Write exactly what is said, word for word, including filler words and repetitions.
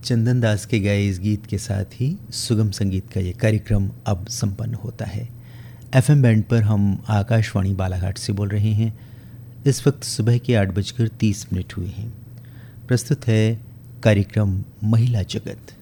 चंदन दास के गाए इस गीत के साथ ही सुगम संगीत का ये कार्यक्रम अब संपन्न होता है। एफएम बैंड पर हम आकाशवाणी बालाघाट से बोल रहे हैं। इस वक्त सुबह के आठ बजकर तीस मिनट हुए हैं। प्रस्तुत है कार्यक्रम महिला जगत।